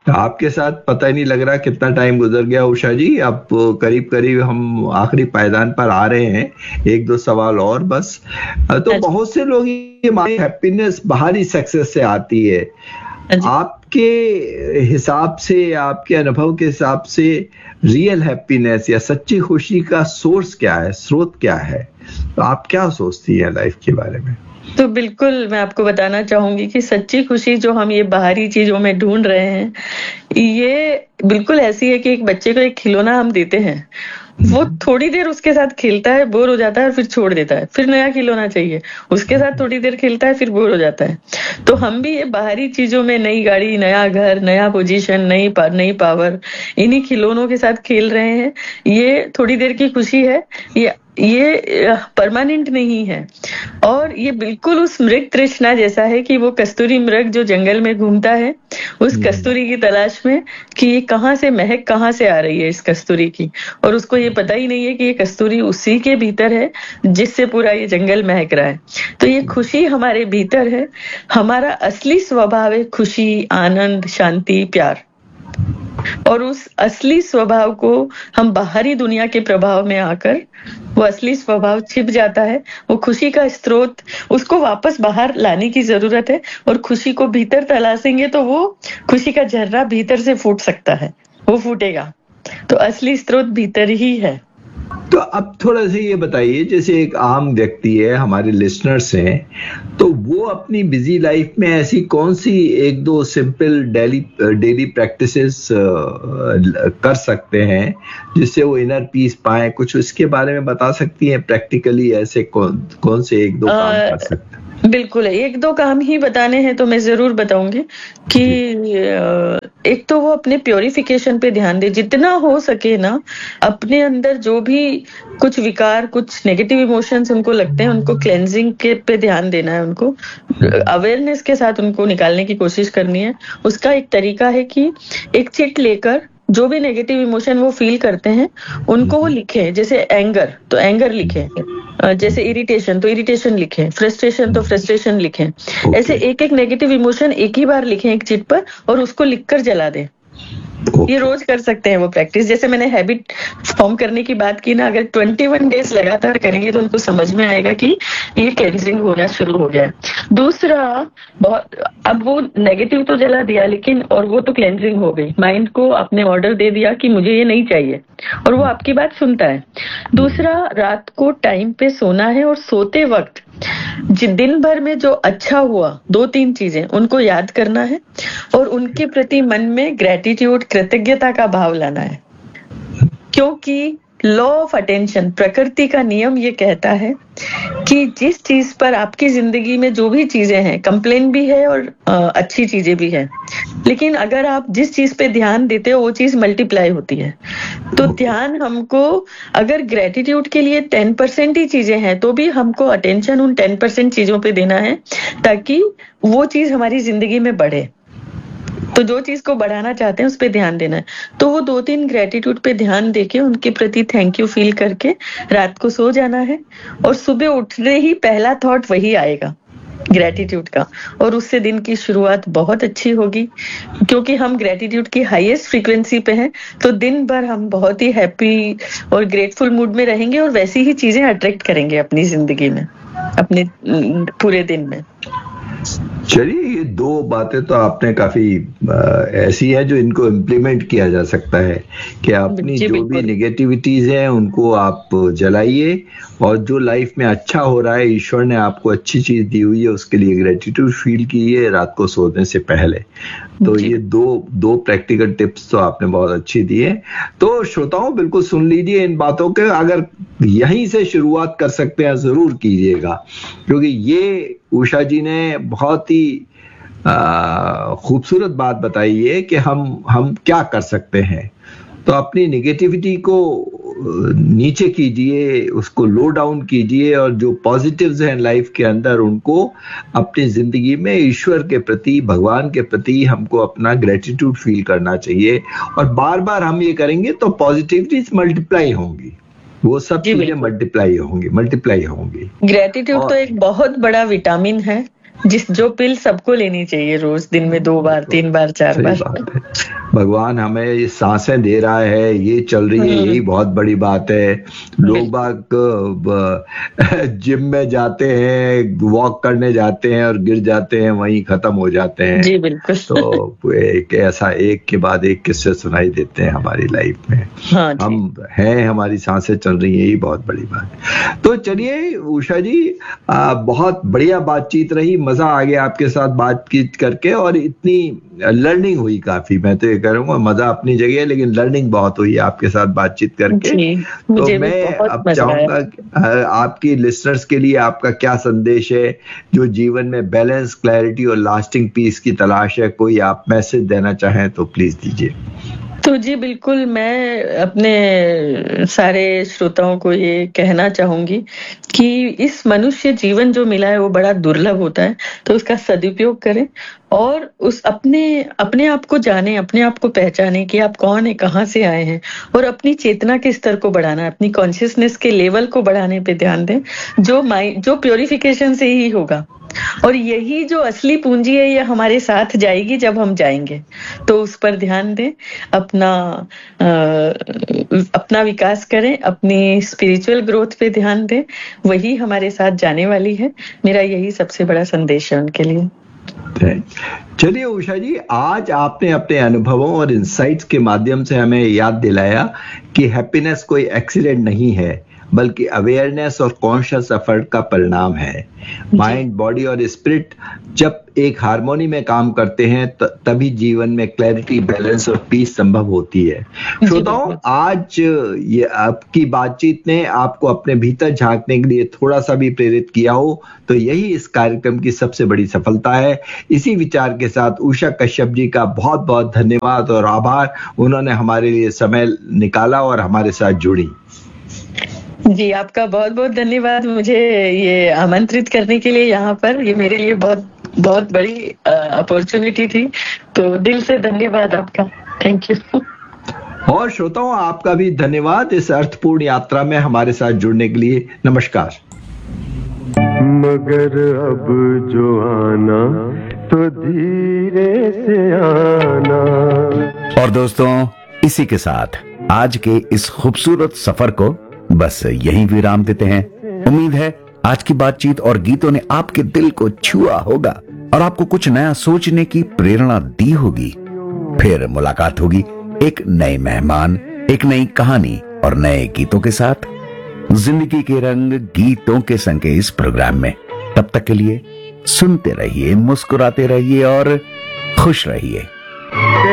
आपके साथ पता ही नहीं लग रहा कितना टाइम गुजर गया उषा जी। अब करीब करीब हम आखिरी पायदान पर आ रहे हैं, एक दो सवाल और बस। तो बहुत से लोग ये मानते हैं हैप्पीनेस बाहरी सक्सेस से आती है। आपके हिसाब से, आपके अनुभव के हिसाब से रियल हैप्पीनेस या सच्ची खुशी का सोर्स क्या है, स्रोत क्या है? तो आप क्या सोचती हैं लाइफ के बारे में? तो बिल्कुल मैं आपको बताना चाहूंगी कि सच्ची खुशी जो हम ये बाहरी चीजों में ढूंढ रहे हैं, ये बिल्कुल ऐसी है कि एक बच्चे को एक खिलौना हम देते हैं, वो थोड़ी देर उसके साथ खेलता है, बोर हो जाता है और फिर छोड़ देता है, फिर नया खिलौना चाहिए, उसके साथ थोड़ी देर खेलता है, फिर बोर हो जाता है। तो हम भी ये बाहरी चीजों में, नई गाड़ी, नया घर, नया पोजीशन, नई पावर, इन्हीं खिलौनों के साथ खेल रहे हैं। ये थोड़ी देर की खुशी है, ये परमानेंट नहीं है। और ये बिल्कुल उस मृग तृष्णा जैसा है कि वो कस्तूरी मृग जो जंगल में घूमता है उस कस्तूरी की तलाश में कि ये कहाँ से महक कहाँ से आ रही है इस कस्तूरी की, और उसको ये पता ही नहीं है कि ये कस्तूरी उसी के भीतर है जिससे पूरा ये जंगल महक रहा है। तो ये खुशी हमारे भीतर है, हमारा असली स्वभाव है खुशी, आनंद, शांति, प्यार। और उस असली स्वभाव को हम बाहरी दुनिया के प्रभाव में आकर वो असली स्वभाव छिप जाता है। वो खुशी का स्रोत, उसको वापस बाहर लाने की जरूरत है, और खुशी को भीतर तलाशेंगे तो वो खुशी का झर्रा भीतर से फूट सकता है, वो फूटेगा। तो असली स्रोत भीतर ही है। तो अब थोड़ा सा ये बताइए, जैसे एक आम व्यक्ति है, हमारे लिसनर्स हैं, तो वो अपनी बिजी लाइफ में ऐसी कौन सी एक दो सिंपल डेली प्रैक्टिसेस कर सकते हैं जिससे वो इनर पीस पाए? कुछ इसके बारे में बता सकती हैं प्रैक्टिकली? ऐसे कौन से एक दो काम कर सकते हैं? बिल्कुल, एक दो काम ही बताने हैं तो मैं जरूर बताऊंगी कि एक तो वो अपने प्योरिफिकेशन पे ध्यान दे, जितना हो सके ना। अपने अंदर जो भी कुछ विकार, कुछ नेगेटिव इमोशंस उनको लगते हैं, उनको क्लेंजिंग के पे ध्यान देना है, उनको अवेयरनेस के साथ उनको निकालने की कोशिश करनी है। उसका एक तरीका है कि एक चिट लेकर जो भी नेगेटिव इमोशन वो फील करते हैं उनको वो लिखें। जैसे एंगर तो एंगर लिखें, जैसे इरिटेशन तो इरिटेशन लिखें, फ्रस्ट्रेशन तो फ्रस्ट्रेशन लिखें। ऐसे एक एक नेगेटिव इमोशन एक ही बार लिखें एक चिट पर, और उसको लिखकर जला दें। ये रोज कर सकते हैं वो प्रैक्टिस। जैसे मैंने हैबिट फॉर्म करने की बात की ना, अगर 21 डेज लगातार करेंगे तो उनको समझ में आएगा कि ये क्लेंजिंग होना शुरू हो गया है। दूसरा, बहुत, अब वो नेगेटिव तो जला दिया, लेकिन और वो तो क्लेंजिंग हो गई, माइंड को आपने ऑर्डर दे दिया कि मुझे ये नहीं चाहिए, और वो आपकी बात सुनता है। दूसरा, रात को टाइम पे सोना है, और सोते वक्त दिन भर में जो अच्छा हुआ 2-3 चीजें उनको याद करना है, और उनके प्रति मन में ग्रेटिट्यूड, कृतज्ञता का भाव लाना है। क्योंकि लॉ ऑफ अटेंशन, प्रकृति का नियम ये कहता है कि जिस चीज पर आपकी जिंदगी में जो भी चीजें हैं, कंप्लेन भी है और अच्छी चीजें भी है, लेकिन अगर आप जिस चीज पे ध्यान देते हो वो चीज मल्टीप्लाई होती है। तो ध्यान हमको, अगर ग्रेटिट्यूड के लिए 10% ही चीजें हैं तो भी हमको अटेंशन उन 10% चीजों पे देना है, ताकि वो चीज हमारी जिंदगी में बढ़े। तो जो चीज को बढ़ाना चाहते हैं उस पे ध्यान देना है। तो वो 2-3 ग्रेटिट्यूड पे ध्यान देके उनके प्रति थैंक यू फील करके रात को सो जाना है, और सुबह उठते ही पहला थॉट वही आएगा, ग्रेटिट्यूड का, और उससे दिन की शुरुआत बहुत अच्छी होगी। क्योंकि हम ग्रेटिट्यूड की हाईएस्ट फ्रीक्वेंसी पे हैं, तो दिन भर हम बहुत ही हैप्पी और ग्रेटफुल मूड में रहेंगे, और वैसी ही चीजें अट्रैक्ट करेंगे अपनी जिंदगी में, अपने पूरे दिन में। चलिए, ये दो बातें तो आपने काफी ऐसी है जो इनको इम्प्लीमेंट किया जा सकता है कि अपनी जो भी नेगेटिविटीज हैं उनको आप जलाइए, और जो लाइफ में अच्छा हो रहा है, ईश्वर ने आपको अच्छी चीज दी हुई है, उसके लिए ग्रेटिट्यूड फील कीजिए रात को सोने से पहले। तो ये दो प्रैक्टिकल टिप्स तो आपने बहुत अच्छी दी है। तो श्रोताओं, बिल्कुल सुन लीजिए इन बातों के, अगर यहीं से शुरुआत कर सकते हैं जरूर कीजिएगा, क्योंकि ये उषा जी ने बहुत ही खूबसूरत बात बताई है कि हम क्या कर सकते हैं। तो अपनी नेगेटिविटी को नीचे कीजिए, उसको लो डाउन कीजिए, और जो पॉजिटिव्स हैं लाइफ के अंदर उनको अपनी जिंदगी में ईश्वर के प्रति, भगवान के प्रति हमको अपना ग्रेटिट्यूड फील करना चाहिए। और बार बार हम ये करेंगे तो पॉजिटिविटीज मल्टीप्लाई होंगी, वो सब चीजें मल्टीप्लाई होंगी। ग्रेटिट्यूड तो एक बहुत बड़ा विटामिन है, जो पिल सबको लेनी चाहिए रोज, दिन में 2 बार, 3 बार, 4 बार। भगवान हमें ये सांसें दे रहा है, ये चल रही है, यही बहुत बड़ी बात है। लोग बाग जिम में जाते हैं, वॉक करने जाते हैं और गिर जाते हैं, वहीं खत्म हो जाते हैं। जी बिल्कुल। तो एक के बाद एक किस्से सुनाई देते हैं हमारी लाइफ में। हाँ, हम हैं, हमारी सांसें चल रही है, यही बहुत बड़ी बात है। तो चलिए उषा जी, बहुत बढ़िया बातचीत रही, मजा आ गया आपके साथ बातचीत करके, और इतनी लर्निंग हुई काफी। मैं तो ये करूंगा, मजा अपनी जगह है, लेकिन लर्निंग बहुत हुई आपके साथ बातचीत करके। तो मैं अब चाहूंगा आपकी लिसनर्स के लिए आपका क्या संदेश है, जो जीवन में बैलेंस, क्लैरिटी और लास्टिंग पीस की तलाश है, कोई आप मैसेज देना चाहें तो प्लीज दीजिए। तो जी बिल्कुल, मैं अपने सारे श्रोताओं को ये कहना चाहूंगी कि इस मनुष्य जीवन जो मिला है वो बड़ा दुर्लभ होता है, तो उसका सदुपयोग करें और उस अपने आप को जाने, अपने आप को पहचाने कि आप कौन है, कहाँ से आए हैं, और अपनी चेतना के स्तर को बढ़ाना, अपनी कॉन्शियसनेस के लेवल को बढ़ाने पे ध्यान दें, जो प्योरिफिकेशन से ही होगा। और यही जो असली पूंजी है, ये हमारे साथ जाएगी जब हम जाएंगे, तो उस पर ध्यान दें, अपना विकास करें, अपनी स्पिरिचुअल ग्रोथ पे ध्यान दें, वही हमारे साथ जाने वाली है। मेरा यही सबसे बड़ा संदेश है उनके लिए। चलिए उषा जी, आज आपने अपने अनुभवों और इंसाइट्स के माध्यम से हमें याद दिलाया कि हैप्पीनेस कोई एक्सीडेंट नहीं है, बल्कि अवेयरनेस और कॉन्शियस एफर्ट का परिणाम है। माइंड, बॉडी और स्पिरिट जब एक हार्मोनी में काम करते हैं तभी जीवन में क्लैरिटी, बैलेंस और पीस संभव होती है। श्रोताओं, आज ये आपकी बातचीत ने आपको अपने भीतर झांकने के लिए थोड़ा सा भी प्रेरित किया हो तो यही इस कार्यक्रम की सबसे बड़ी सफलता है। इसी विचार के साथ उषा कश्यप जी का बहुत बहुत धन्यवाद और आभार। उन्होंने हमारे लिए समय निकाला और हमारे साथ जुड़ी। जी, आपका बहुत बहुत धन्यवाद मुझे ये आमंत्रित करने के लिए यहाँ पर। ये मेरे लिए बहुत बहुत बड़ी अपॉर्चुनिटी थी, तो दिल से धन्यवाद आपका। Thank you. और श्रोताओं, आपका भी धन्यवाद इस अर्थपूर्ण यात्रा में हमारे साथ जुड़ने के लिए। नमस्कार। मगर अब जो आना तो धीरे से आना। और दोस्तों, इसी के साथ आज के इस खूबसूरत सफर को बस यहीं विराम देते हैं। उम्मीद है आज की बातचीत और गीतों ने आपके दिल को छुआ होगा और आपको कुछ नया सोचने की प्रेरणा दी होगी। फिर मुलाकात होगी एक नए मेहमान, एक नई कहानी और नए गीतों के साथ। जिंदगी के रंग गीतों के संग के इस प्रोग्राम में। तब तक के लिए सुनते रहिए, मुस्कुराते रहिए और खुश रहिए।